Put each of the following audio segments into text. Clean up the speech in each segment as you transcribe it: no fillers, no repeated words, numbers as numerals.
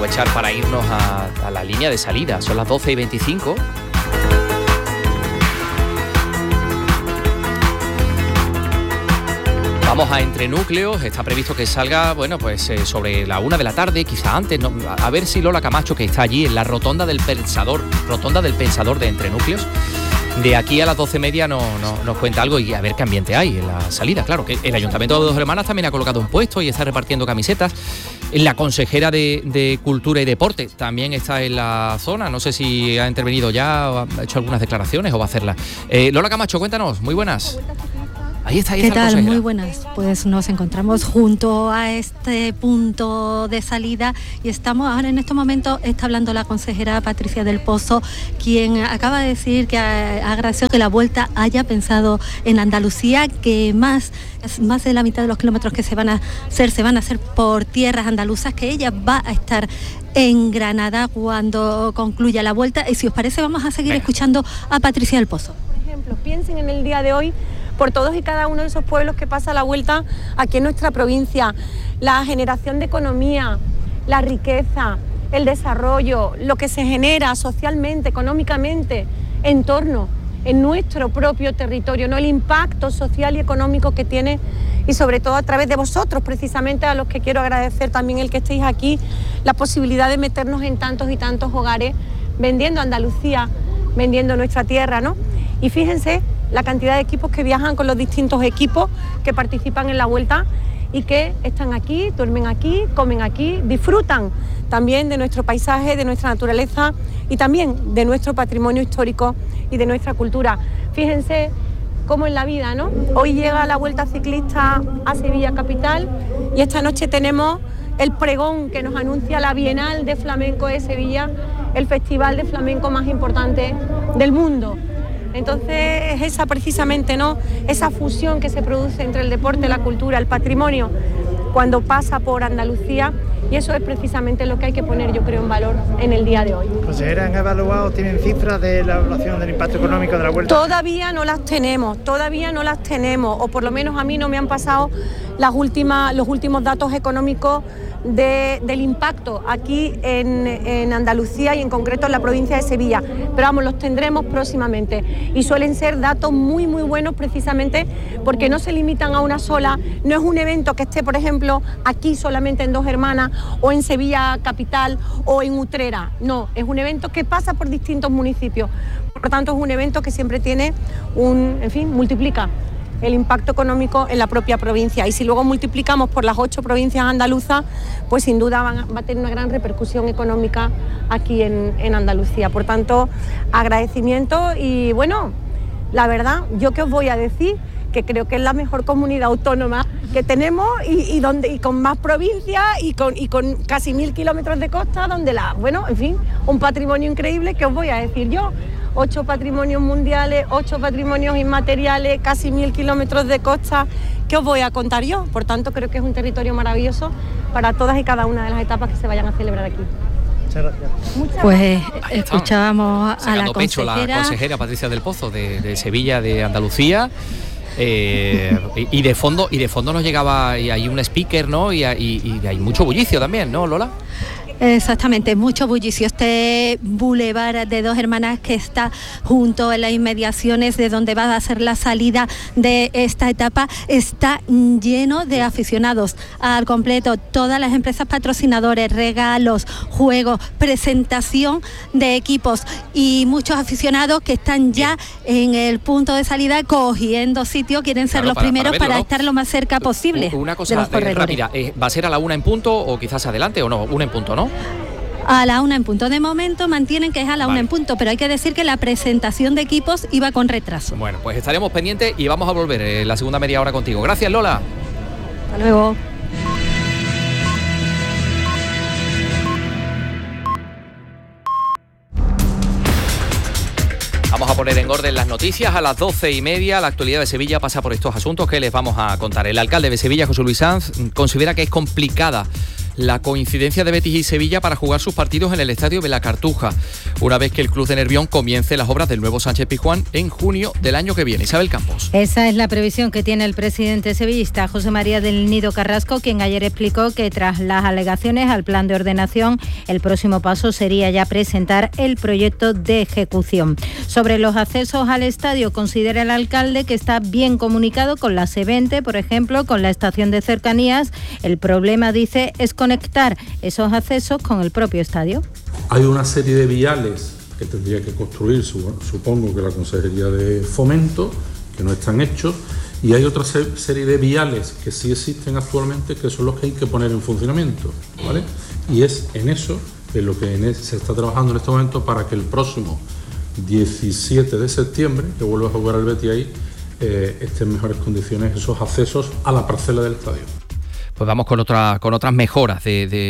Aprovechar para irnos a la línea de salida. Son las 12:25. Vamos a Entre Núcleos. Está previsto que salga, sobre la 1 de la tarde, quizá antes. ¿No? A ver si Lola Camacho, que está allí en la Rotonda del Pensador de Entre Núcleos, de aquí a las 12:30 nos cuenta algo y a ver qué ambiente hay en la salida. Claro, que el Ayuntamiento de Dos Hermanas también ha colocado un puesto y está repartiendo camisetas. La consejera de Cultura y Deporte también está en la zona. No sé si ha intervenido ya, o ha hecho algunas declaraciones o va a hacerlas. Lola Camacho, cuéntanos. Muy buenas. Ahí está ¿Qué tal? consejera. Muy buenas. Pues nos encontramos junto a este punto de salida y estamos ahora en este momento, está hablando la consejera Patricia del Pozo, quien acaba de decir que ha agradecido que la Vuelta haya pensado en Andalucía, que más de la mitad de los kilómetros que se van a hacer por tierras andaluzas, que ella va a estar en Granada cuando concluya la Vuelta. Y si os parece, vamos a seguir escuchando a Patricia del Pozo. Por ejemplo, piensen en el día de hoy por todos y cada uno de esos pueblos que pasa la Vuelta aquí en nuestra provincia, la generación de economía, la riqueza, el desarrollo, lo que se genera socialmente, económicamente, en nuestro propio territorio, ¿no? El impacto social y económico que tiene, y sobre todo a través de vosotros, precisamente, a los que quiero agradecer también el que estéis aquí, la posibilidad de meternos en tantos y tantos hogares, vendiendo Andalucía, vendiendo nuestra tierra, ¿no? Y fíjense la cantidad de equipos que viajan con los distintos equipos que participan en la Vuelta y que están aquí, duermen aquí, comen aquí, disfrutan también de nuestro paisaje, de nuestra naturaleza y también de nuestro patrimonio histórico y de nuestra cultura. Fíjense cómo es la vida, ¿no? Hoy llega la Vuelta Ciclista a Sevilla capital y esta noche tenemos el pregón que nos anuncia la Bienal de Flamenco de Sevilla, el festival de flamenco más importante del mundo. Entonces es esa precisamente, ¿no?, esa fusión que se produce entre el deporte, la cultura, el patrimonio, cuando pasa por Andalucía, y eso es precisamente lo que hay que poner, yo creo, en valor en el día de hoy. Consejera, ¿han evaluado, tienen cifras de la evaluación del impacto económico de la Vuelta? Todavía no las tenemos, o por lo menos a mí no me han pasado los últimos datos económicos del impacto aquí en Andalucía y en concreto en la provincia de Sevilla, pero vamos, los tendremos próximamente y suelen ser datos muy muy buenos precisamente porque no se limitan a una sola, no es un evento que esté, por ejemplo, aquí solamente en Dos Hermanas o en Sevilla capital o en Utrera, no, es un evento que pasa por distintos municipios, por lo tanto es un evento que siempre tiene multiplica el impacto económico en la propia provincia, y si luego multiplicamos por las 8 provincias andaluzas, pues sin duda va a tener una gran repercusión económica aquí en Andalucía. Por tanto, agradecimiento y bueno, la verdad, yo qué os voy a decir, que creo que es la mejor comunidad autónoma que tenemos y con más provincias y con casi 1000 kilómetros de costa, donde un patrimonio increíble. ¿Qué os voy a decir yo? 8 patrimonios mundiales, 8 patrimonios inmateriales, casi 1000 kilómetros de costa. ¿Qué os voy a contar yo? Por tanto, creo que es un territorio maravilloso para todas y cada una de las etapas que se vayan a celebrar aquí. Muchas gracias. Pues escuchábamos a la consejera Patricia del Pozo de Sevilla, de Andalucía. Y de fondo nos llegaba, y hay un speaker, ¿no? Y hay mucho bullicio también, ¿no, Lola? Exactamente, mucho bullicio. Este bulevar de Dos Hermanas que está junto en las inmediaciones de donde va a ser la salida de esta etapa está lleno de aficionados al completo. Todas las empresas patrocinadores, regalos, juegos, presentación de equipos y muchos aficionados que están ya en el punto de salida cogiendo sitio, quieren ser los primeros para estar lo más cerca posible. Una cosa de los corredores. Rápida, ¿va a ser a la 1 en punto o quizás adelante o no? 1 en punto, ¿no? A la 1 en punto. De momento mantienen que es a la 1 en punto, pero hay que decir que la presentación de equipos iba con retraso. Bueno, pues estaremos pendientes y vamos a volver en la segunda media hora contigo. Gracias, Lola. Hasta luego. Vamos a poner en orden las noticias a las 12:30. La actualidad de Sevilla pasa por estos asuntos que les vamos a contar. El alcalde de Sevilla, José Luis Sanz, considera que es complicada la coincidencia de Betis y Sevilla para jugar sus partidos en el Estadio de la Cartuja, una vez que el club de Nervión comience las obras del nuevo Sánchez-Pizjuán en junio del año que viene. Isabel Campos. Esa es la previsión que tiene el presidente sevillista, José María del Nido Carrasco, quien ayer explicó que tras las alegaciones al plan de ordenación, el próximo paso sería ya presentar el proyecto de ejecución. Sobre los accesos al estadio, considera el alcalde que está bien comunicado con la C20, por ejemplo, con la estación de cercanías. El problema, dice, es conectar esos accesos con el propio estadio. Hay una serie de viales que tendría que construir, supongo que la Consejería de Fomento, que no están hechos, y hay otra serie de viales que sí existen actualmente, que son los que hay que poner en funcionamiento, ¿vale? Y es en eso en lo que se está trabajando en este momento para que el próximo 17 de septiembre, que vuelva a jugar el Betis ahí, esté en mejores condiciones esos accesos a la parcela del estadio. Pues vamos con otras mejoras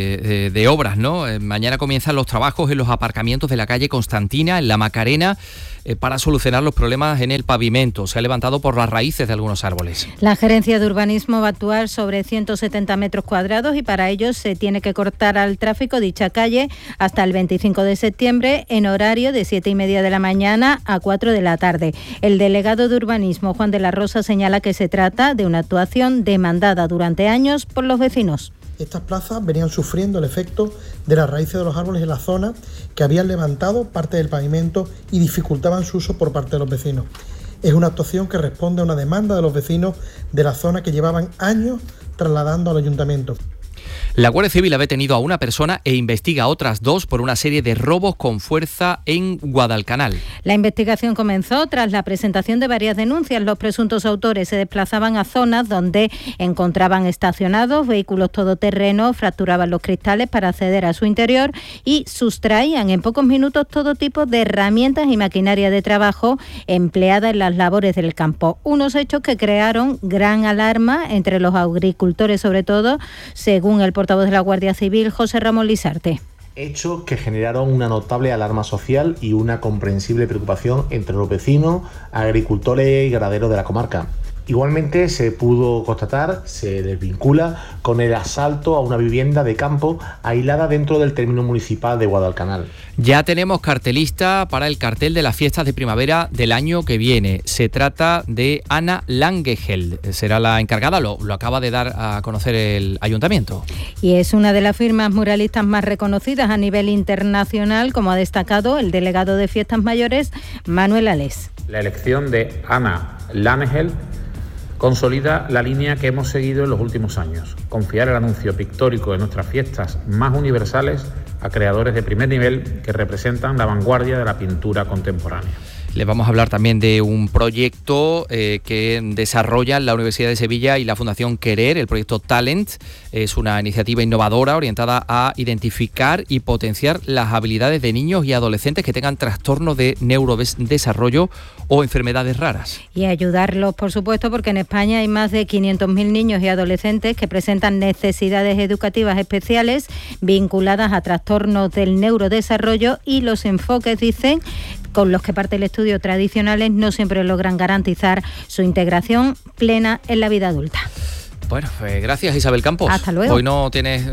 de obras, ¿no? Mañana comienzan los trabajos en los aparcamientos de la calle Constantina, en la Macarena, para solucionar los problemas en el pavimento. Se ha levantado por las raíces de algunos árboles. La Gerencia de Urbanismo va a actuar sobre 170 metros cuadrados y para ello se tiene que cortar al tráfico dicha calle hasta el 25 de septiembre en horario de 7:30 de la mañana a 4 de la tarde. El delegado de Urbanismo, Juan de la Rosa, señala que se trata de una actuación demandada durante años por los vecinos. Estas plazas venían sufriendo el efecto de las raíces de los árboles en la zona, que habían levantado parte del pavimento y dificultaban su uso por parte de los vecinos. Es una actuación que responde a una demanda de los vecinos de la zona que llevaban años trasladando al ayuntamiento. La Guardia Civil ha detenido a una persona e investiga a otras dos por una serie de robos con fuerza en Guadalcanal. La investigación comenzó tras la presentación de varias denuncias. Los presuntos autores se desplazaban a zonas donde encontraban estacionados vehículos todoterreno, fracturaban los cristales para acceder a su interior y sustraían en pocos minutos todo tipo de herramientas y maquinaria de trabajo empleada en las labores del campo. Unos hechos que crearon gran alarma entre los agricultores, sobre todo, según el portavoz de la Guardia Civil, José Ramón Lisarte. Hechos que generaron una notable alarma social y una comprensible preocupación entre los vecinos, agricultores y ganaderos de la comarca. Igualmente se pudo constatar, se desvincula con el asalto a una vivienda de campo aislada dentro del término municipal de Guadalcanal. Ya tenemos cartelista para el cartel de las fiestas de primavera del año que viene. Se trata de Ana Langeheld. Será la encargada, lo acaba de dar a conocer el ayuntamiento. Y es una de las firmas muralistas más reconocidas a nivel internacional, como ha destacado el delegado de Fiestas Mayores, Manuel Alés. La elección de Ana Langeheld consolida la línea que hemos seguido en los últimos años: confiar el anuncio pictórico de nuestras fiestas más universales a creadores de primer nivel que representan la vanguardia de la pintura contemporánea. Les vamos a hablar también de un proyecto que desarrollan la Universidad de Sevilla y la Fundación Querer, el proyecto Talent. Es una iniciativa innovadora orientada a identificar y potenciar las habilidades de niños y adolescentes que tengan trastornos de neurodesarrollo o enfermedades raras. Y ayudarlos, por supuesto, porque en España hay más de 500.000 niños y adolescentes que presentan necesidades educativas especiales vinculadas a trastornos del neurodesarrollo y los enfoques, dicen, con los que parte el estudio tradicionales no siempre logran garantizar su integración plena en la vida adulta. Bueno, pues gracias, Isabel Campos. Hasta luego. Hoy no tienes,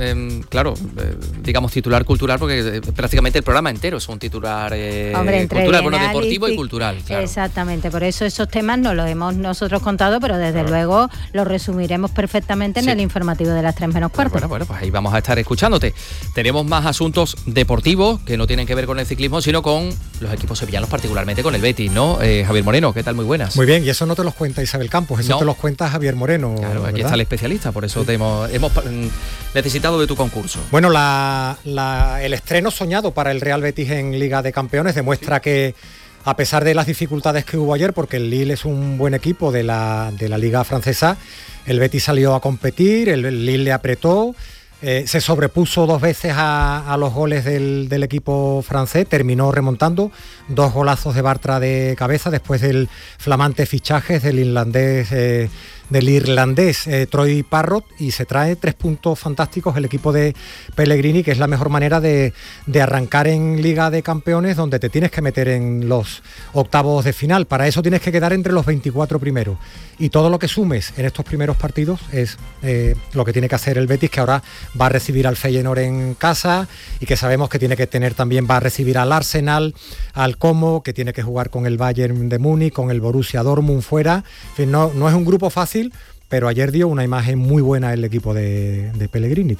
digamos, titular cultural, porque prácticamente el programa entero es un titular cultural, bueno, deportivo y cultural. Claro. Exactamente, por eso esos temas no los hemos nosotros contado, pero desde luego los resumiremos perfectamente en el informativo de las 3 menos cuarto. Bueno, pues ahí vamos a estar escuchándote. Tenemos más asuntos deportivos que no tienen que ver con el ciclismo, sino con los equipos sevillanos, particularmente con el Betis, ¿no? Javier Moreno, ¿qué tal? Muy buenas. Muy bien, y eso no te los cuenta Isabel Campos, eso te los cuenta Javier Moreno. Claro, aquí ¿verdad? está el especialista, por eso hemos necesitado de tu concurso. Bueno, el estreno soñado para el Real Betis en Liga de Campeones demuestra que, a pesar de las dificultades que hubo ayer, porque el Lille es un buen equipo de la Liga francesa, el Betis salió a competir, el Lille le apretó, se sobrepuso 2 veces a los goles del equipo francés, terminó remontando 2 golazos de Bartra de cabeza después del flamante fichaje del irlandés irlandés Troy Parrott, y se trae 3 puntos fantásticos el equipo de Pellegrini, que es la mejor manera de arrancar en Liga de Campeones, donde te tienes que meter en los octavos de final. Para eso tienes que quedar entre los 24 primeros, y todo lo que sumes en estos primeros partidos es lo que tiene que hacer el Betis, que ahora va a recibir al Feyenoord en casa, y que sabemos que tiene que tener también, va a recibir al Arsenal, al Como, que tiene que jugar con el Bayern de Múnich, con el Borussia Dortmund fuera. En fin, no es un grupo fácil, pero ayer dio una imagen muy buena el equipo de Pellegrini.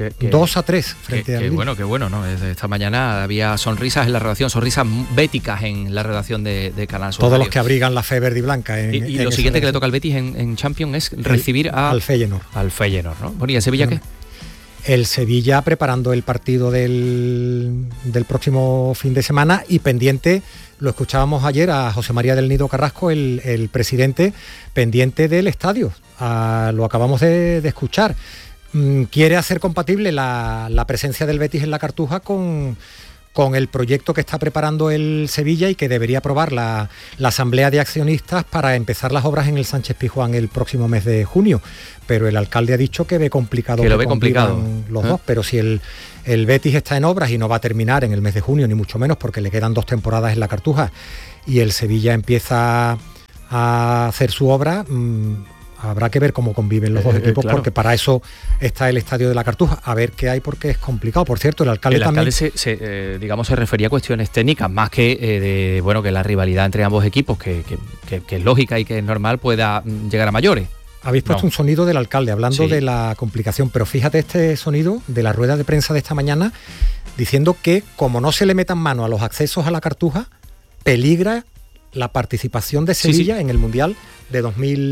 2-3 frente al Lille. Qué bueno, ¿no? Esta mañana había sonrisas en la redacción, sonrisas béticas en la redacción de Canal Sur. Todos los que abrigan la fe verde y blanca. Y lo siguiente que le toca al Betis en Champions es recibir al Feyenoord. Al Feyenoord, ¿no? Bueno, ¿y el Sevilla qué? El Sevilla preparando el partido del próximo fin de semana, y pendiente, lo escuchábamos ayer a José María del Nido Carrasco, el presidente, pendiente del estadio. Lo acabamos de escuchar. Quiere hacer compatible la presencia del Betis en la Cartuja con el proyecto que está preparando el Sevilla, y que debería aprobar la asamblea de accionistas para empezar las obras en el Sánchez Pizjuán el próximo mes de junio. Pero el alcalde ha dicho que ve complicado los dos, pero si el Betis está en obras y no va a terminar en el mes de junio, ni mucho menos, porque le quedan 2 temporadas en la Cartuja, y el Sevilla empieza a hacer su obra, habrá que ver cómo conviven los dos equipos, claro. Porque para eso está el estadio de la Cartuja, a ver qué hay, porque es complicado. Por cierto, el alcalde también se refería a cuestiones técnicas, más que que la rivalidad entre ambos equipos, que es lógica y que es normal, pueda llegar a mayores. Habéis puesto un sonido del alcalde hablando de la complicación, pero fíjate este sonido de la rueda de prensa de esta mañana, diciendo que como no se le metan mano a los accesos a la Cartuja, peligra la participación de Sevilla en el Mundial de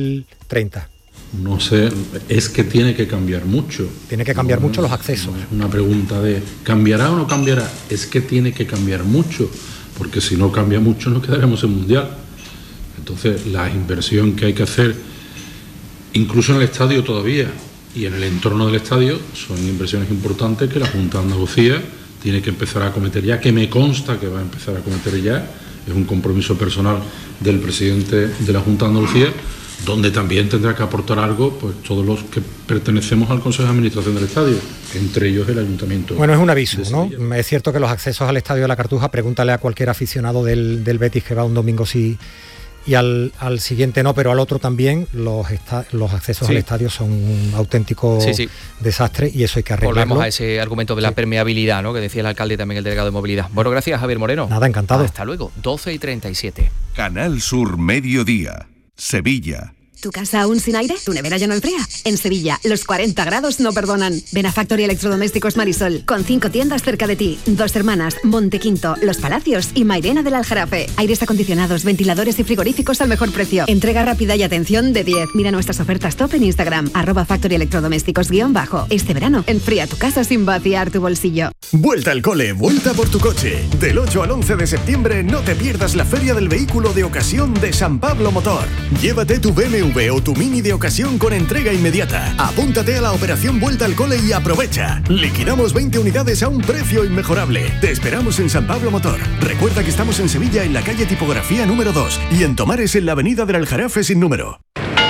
2030. No sé, es que tiene que cambiar mucho. Tiene que cambiar mucho los accesos. No es una pregunta de ¿cambiará o no cambiará? Es que tiene que cambiar mucho, porque si no cambia mucho nos quedaremos en Mundial. Entonces la inversión que hay que hacer, incluso en el estadio todavía, y en el entorno del estadio, son inversiones importantes que la Junta de Andalucía tiene que empezar a acometer ya, que me consta que va a empezar a acometer ya. Es un compromiso personal del presidente de la Junta de Andalucía, donde también tendrá que aportar algo pues todos los que pertenecemos al Consejo de Administración del estadio, entre ellos el Ayuntamiento. Bueno, es un aviso, ¿no? Es cierto que los accesos al estadio de la Cartuja, pregúntale a cualquier aficionado del Betis que va un domingo sí y al siguiente no, pero al otro también, los accesos al estadio son un auténtico desastre, y eso hay que arreglarlo. Volvemos a ese argumento de la permeabilidad, ¿no?, que decía el alcalde y también el delegado de movilidad. Bueno, gracias, Javier Moreno. Nada, encantado. Hasta luego, 12:37. Canal Sur Mediodía, Sevilla. ¿Tu casa aún sin aire? ¿Tu nevera ya no enfría? En Sevilla, los 40 grados no perdonan. Ven a Factory Electrodomésticos Marisol, con 5 tiendas cerca de ti. 2 Hermanas, Montequinto, Los Palacios y Mairena del Aljarafe. Aires acondicionados, ventiladores y frigoríficos al mejor precio. Entrega rápida y atención de 10. Mira nuestras ofertas top en Instagram, @Factory Electrodomésticos _. Este verano, enfría tu casa sin vaciar tu bolsillo. Vuelta al cole, vuelta por tu coche. Del 8 al 11 de septiembre no te pierdas la Feria del Vehículo de Ocasión de San Pablo Motor. Llévate tu BMW o tu Mini de ocasión con entrega inmediata. Apúntate a la operación Vuelta al Cole y aprovecha. Liquidamos 20 unidades a un precio inmejorable. Te esperamos en San Pablo Motor. Recuerda que estamos en Sevilla, en la calle Tipografía número 2, y en Tomares, en la avenida del Aljarafe sin número.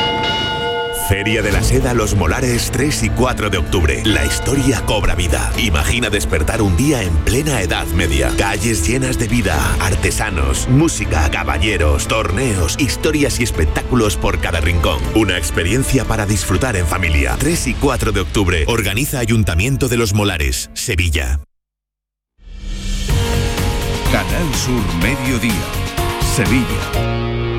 Feria de la Seda Los Molares, 3 y 4 de octubre. La historia cobra vida. Imagina despertar un día en plena Edad Media. Calles llenas de vida, artesanos, música, caballeros, torneos, historias y espectáculos por cada rincón. Una experiencia para disfrutar en familia. 3 y 4 de octubre. Organiza Ayuntamiento de Los Molares, Sevilla. Canal Sur Mediodía, Sevilla.